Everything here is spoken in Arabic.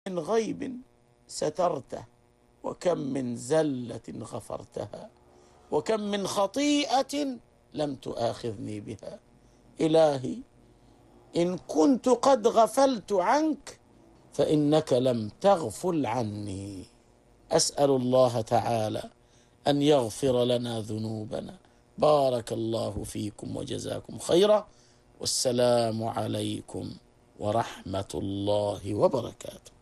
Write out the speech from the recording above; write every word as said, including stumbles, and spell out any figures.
من غيب سترته، وكم من زلة غفرتها، وكم من خطيئة لم تؤاخذني بها. إلهي، إن كنت قد غفلت عنك فإنك لم تغفل عني. أسأل الله تعالى أن يغفر لنا ذنوبنا. بارك الله فيكم وجزاكم خيرا، والسلام عليكم ورحمة الله وبركاته.